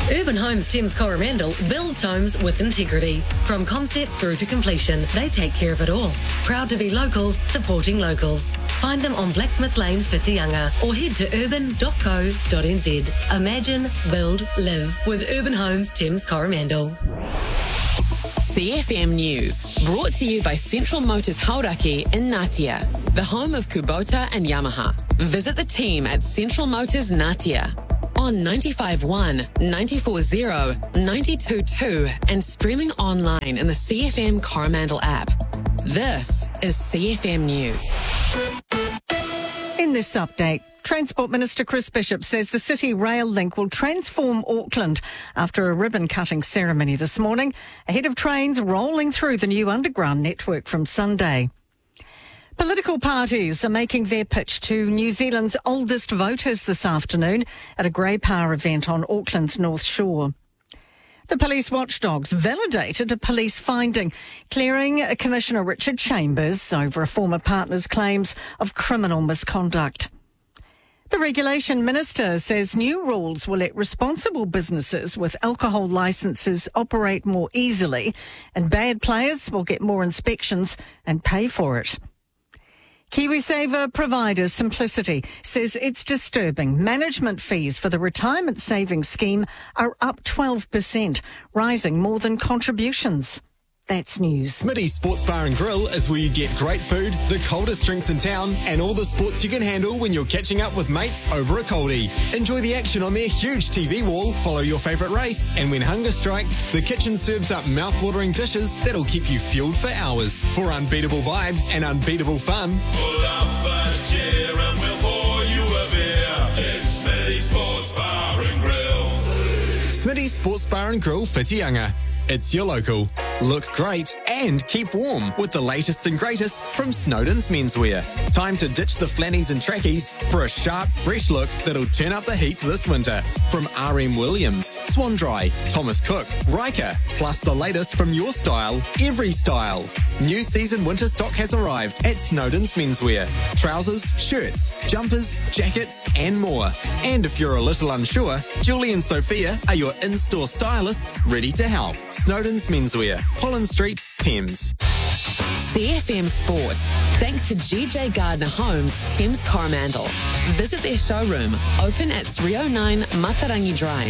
Urban Homes Thames Coromandel builds homes with integrity. From concept through to completion, they take care of it all. Proud to be locals, supporting locals. Find them on Blacksmith Lane, Whitianga, or head to urban.co.nz. Imagine, build, live with Urban Homes Thames Coromandel. CFM News, brought to you by Central Motors Hauraki in Ngatea, the home of Kubota and Yamaha. Visit the team at Central Motors Ngatea on 95.1, 94.0, 92.2 and streaming online in the CFM Coromandel app. This is CFM News. In this update, Transport Minister Chris Bishop says the City Rail Link will transform Auckland after a ribbon-cutting ceremony this morning, ahead of trains rolling through the new underground network from Sunday. Political parties are making their pitch to New Zealand's oldest voters this afternoon at a Grey Power event on Auckland's North Shore. The police watchdogs validated a police finding, clearing Commissioner Richard Chambers over a former partner's claims of criminal misconduct. The Regulation Minister says new rules will let responsible businesses with alcohol licences operate more easily, and bad players will get more inspections and pay for it. KiwiSaver provider Simplicity says it's disturbing. Management fees for the retirement savings scheme are up 12%, rising more than contributions. That's news. Smitty's Sports Bar and Grill is where you get great food, the coldest drinks in town, and all the sports you can handle when you're catching up with mates over a coldie. Enjoy the action on their huge TV wall, follow your favourite race, and when hunger strikes, the kitchen serves up mouth-watering dishes that'll keep you fueled for hours. For unbeatable vibes and unbeatable fun, pull up a chair and we'll pour you a beer. It's Smitty's Sports Bar and Grill. Smitty's Sports Bar and Grill, Whitianga. It's your local. Look great and keep warm with the latest and greatest from Snowden's Menswear. Time to ditch the flannies and trackies for a sharp, fresh look that'll turn up the heat this winter. From RM Williams, Swan Dry, Thomas Cook, Riker, plus the latest from your style, every style. New season winter stock has arrived at Snowden's Menswear. Trousers, shirts, jumpers, jackets and more. And if you're a little unsure, Julie and Sophia are your in-store stylists ready to help. Snowden's Menswear, Holland Street, Thames. CFM Sport, thanks to GJ Gardner Homes, Thames Coromandel. Visit their showroom, open at 309 Matarangi Drive.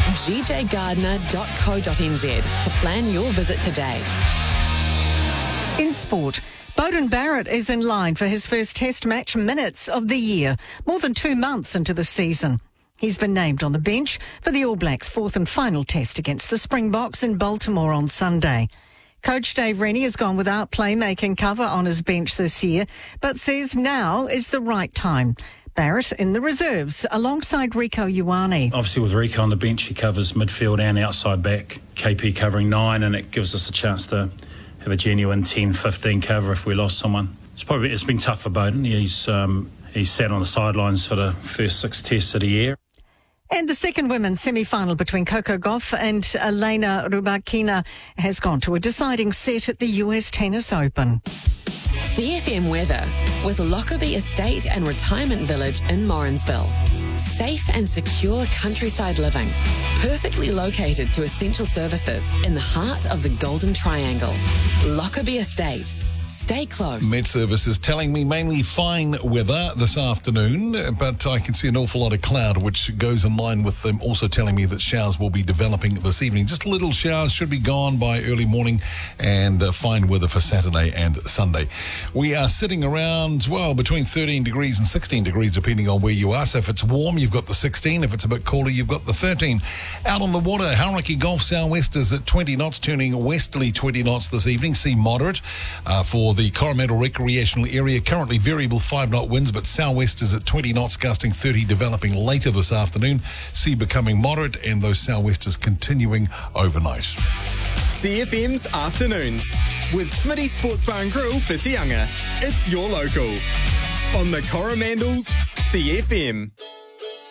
gjgardner.co.nz to plan your visit today. In sport, Beauden Barrett is in line for his first Test match minutes of the year, more than 2 months into the season. He's been named on the bench for the All Blacks' fourth and final test against the Springboks in Baltimore on Sunday. Coach Dave Rennie has gone without playmaking cover on his bench this year, but says now is the right time. Barrett in the reserves alongside Rieko Ioane. Obviously with Rieko on the bench, he covers midfield and outside back. KP covering 9, and it gives us a chance to have a genuine 10-15 cover if we lost someone. It's been tough for Beauden. He's sat on the sidelines for the first 6 tests of the year. And the second women's semi-final between Coco Gauff and Elena Rybakina has gone to a deciding set at the US Tennis Open. CFM weather with Lockerbie Estate and Retirement Village in Morrinsville. Safe and secure countryside living, perfectly located to essential services in the heart of the Golden Triangle. Lockerbie Estate. Stay close. Met Service is telling me mainly fine weather this afternoon, but I can see an awful lot of cloud, which goes in line with them also telling me that showers will be developing this evening. Just little showers should be gone by early morning, and fine weather for Saturday and Sunday. We are sitting around, well, between 13 degrees and 16 degrees, depending on where you are. So if it's warm, you've got the 16. If it's a bit cooler, you've got the 13. Out on the water, Hauraki Gulf sou'westers at 20 knots, turning westerly 20 knots this evening. Sea moderate for the Coromandel recreational area. Currently variable 5-knot winds, but sou'westers at 20 knots, gusting 30, developing later this afternoon. Sea becoming moderate, and those sou'westers continuing overnight. CFM's Afternoons with Smitty Sports Bar and Grill, Whitianga. It's your local. On the Coromandel's CFM.